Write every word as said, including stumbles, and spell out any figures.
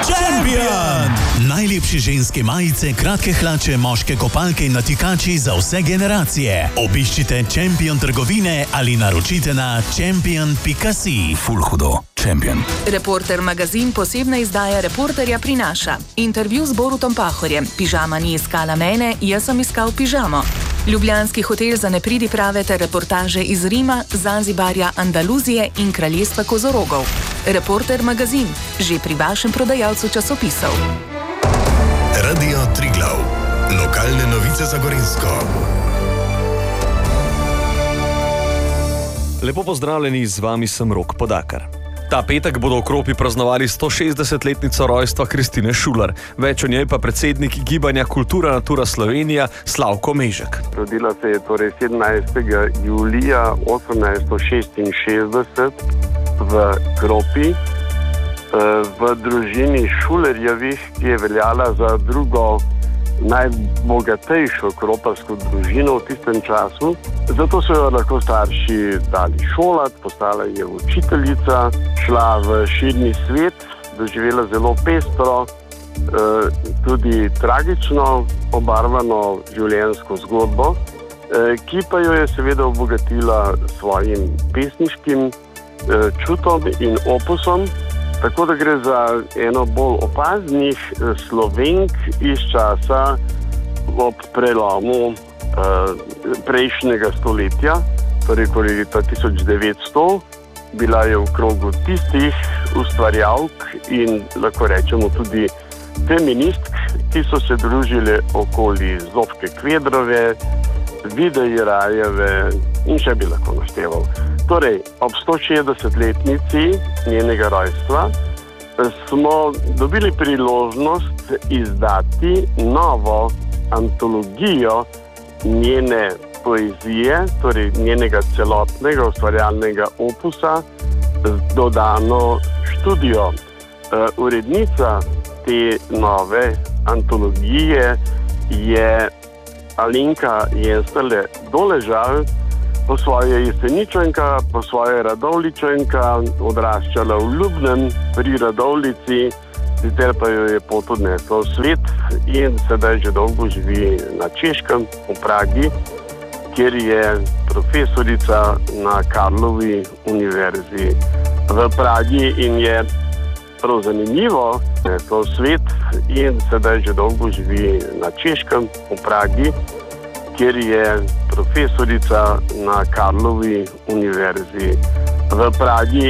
Champion! Najlepše ženske majice, kratke hlače, moške kopalke in natikači za vse generacije. Obiščite Champion trgovine ali naročite na champion pika si. Ful hudo. Champion. Reporter magazin posebna izdaja Reporterja prinaša. Intervju z Borutom Pahorjem. Pižama ni iskala mene, jaz sem iskal pižamo. Ljubljanski hotel za nepridiprave ter reportaže iz Rima, Zanzibarja, Andaluzije in kraljestva kozorogov. Reporter magazin. Že pri vašem prodajalcu časopisov. Radio Triglav. Lokalne novice za Gorenjsko. Lepo pozdravljeni, z vami sem Rok Podakar. Ta petek bodo v Kropi praznovali sto šestdesetletnico rojstva Kristine Šular. Več o njej pa predsednik gibanja Kultura Natura Slovenija Slavko Mežek. Rodila se je torej sedemnajstega julija osemnajststo šestinšestdeset v Kropi, v družini Šulerjevih, ki je veljala za drugo najbogatejšo kroparsko družino v tistem času. Zato so jo lahko starši dali šolati, postala je učiteljica, šla v širni svet, doživela zelo pestro, tudi tragično obarvano življenjsko zgodbo, ki pa jo je seveda obogatila svojim pesniškim čutom in opusom. Tako da gre za eno bolj opaznih Slovenk iz časa ob prelomu eh, prejšnjega stoletja, torej okoli leta tisoč devetsto. Bila je v krogu tistih ustvarjalk in lahko rečemo tudi feministk, ki so se družile okoli Zofke Kvedrove, Vide Jerajeve in še bi lahko našteval. Torej, ob sto šestdesetletnici njenega rojstva smo dobili priložnost izdati novo antologijo njene poezije, torej njenega celotnega ustvarjalnega opusa z dodano študijo. Urednica te nove antologije je Alenka Jensterle Doležal, po svoje Jeseničanka, po svoje Radovličanka, odraščala v Ljubnem pri Radovlici, sicer pa jo je pot odnesla v svet in sedaj že dolgo živi na Češkem, v Pragi, kjer je profesorica na Karlovi univerzi v Pragi in je prav zanimivo odnesla v svet in sedaj že dolgo živi na Češkem, v Pragi, kjer je profesorica na Karlovi univerzi v Pragi